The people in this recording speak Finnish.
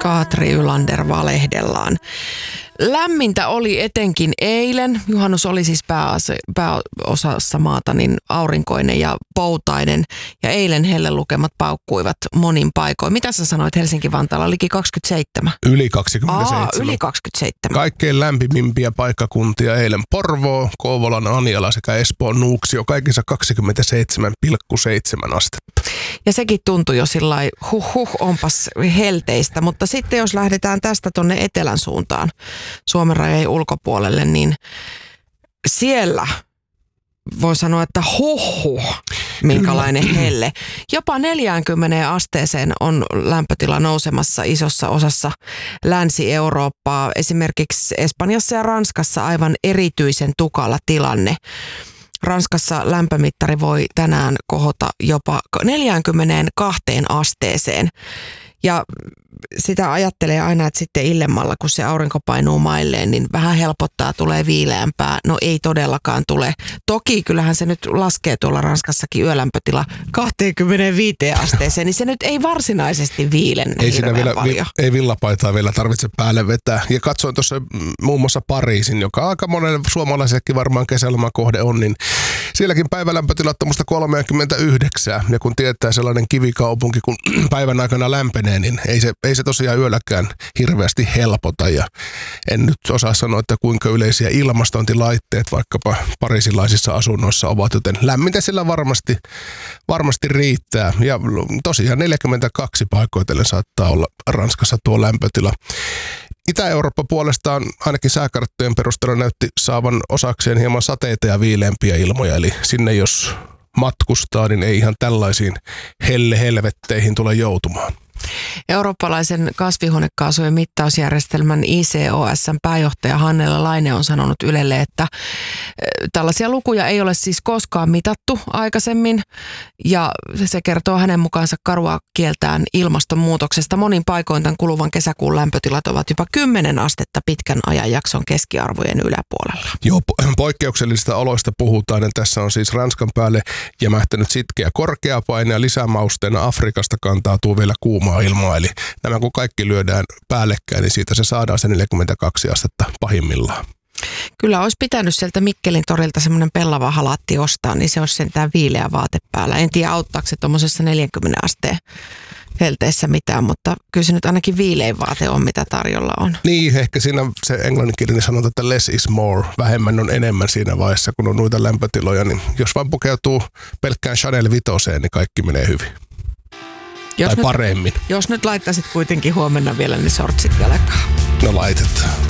Katri Ylander valehdellaan. Lämmintä oli etenkin eilen. Juhannus oli siis pääosassa maata niin aurinkoinen ja poutainen. Ja eilen hellelukemat paukkuivat monin paikoin. Mitä sä sanoit Helsinki-Vantaalla? Liki 27? Yli 27. Yli 27. Kaikkein lämpimimpiä paikkakuntia eilen Porvoo, Kouvolan Anjala sekä Espoon Nuuksio. Kaikissa 27,7 astetta. Ja sekin tuntui jo sillai onpas helteistä. Mutta sitten jos lähdetään tästä tonne etelän suuntaan, Suomen rajojen ulkopuolelle, niin siellä voi sanoa, että minkälainen helle. Jopa 40 asteeseen on lämpötila nousemassa isossa osassa Länsi-Eurooppaa. Esimerkiksi Espanjassa ja Ranskassa aivan erityisen tukala tilanne. Ranskassa lämpömittari voi tänään kohota jopa 42 asteeseen. Ja sitä ajattelee aina, että sitten illemmalla, kun se aurinko painuu mailleen, niin vähän helpottaa, tulee viileämpää. No ei todellakaan tule. Toki kyllähän se nyt laskee tuolla Ranskassakin yölämpötila 25 asteeseen, niin se nyt ei varsinaisesti viilennä ei siinä vielä, paljon. Ei villapaitaa vielä tarvitse päälle vetää. Ja katsoin tuossa muun muassa Pariisin, joka aika monelle suomalaisellekin varmaan kesälomakohde on, niin sielläkin päivälämpötilat tuommoista 39. Ja kun tietää sellainen kivikaupunki, kun päivän aikana lämpenee, niin ei se tosiaan yölläkään hirveästi helpota. Ja en nyt osaa sanoa, että kuinka yleisiä ilmastointilaitteet vaikkapa parisilaisissa asunnoissa ovat, joten lämmintä sillä varmasti riittää. Ja tosiaan 42 paikoitellen saattaa olla Ranskassa tuo lämpötila. Itä-Eurooppa puolestaan ainakin sääkarttojen perusteella näytti saavan osakseen hieman sateita ja viileämpiä ilmoja, eli sinne jos matkustaa, niin ei ihan tällaisiin helvetteihin tule joutumaan. Eurooppalaisen kasvihuonekaasujen mittausjärjestelmän ICOS:n pääjohtaja Hannele Laine on sanonut Ylelle, että tällaisia lukuja ei ole siis koskaan mitattu aikaisemmin ja se kertoo hänen mukaansa karua kieltään ilmastonmuutoksesta. Monin paikoin tämän kuluvan kesäkuun lämpötilat ovat jopa 10 astetta pitkän ajanjakson keskiarvojen yläpuolella. Joo, poikkeuksellisista oloista puhutaan ja tässä on siis Ranskan päälle jämähtänyt sitkeä korkeapaine ja lisämausteena Afrikasta kantautuu vielä kuumaa ilmaa. Eli nämä kun kaikki lyödään päällekkäin, niin siitä se saadaan se 42 astetta pahimmillaan. Kyllä olisi pitänyt sieltä Mikkelin torilta semmoinen pellava halaatti ostaa, niin se olisi sentään viileä vaate päällä. En tiedä auttaako se tuommoisessa 40 asteen helteessä mitään, mutta kyllä se nyt ainakin viilein vaate on, mitä tarjolla on. Niin, ehkä siinä se englanninkielinen sanonta, että less is more, vähemmän on enemmän siinä vaiheessa, kun on noita lämpötiloja, niin jos vaan pukeutuu pelkkään Chanel 5, niin kaikki menee hyvin. Tai paremmin. Jos nyt laittaisit kuitenkin huomenna vielä ne sortsit jalkaan. No laitetaan.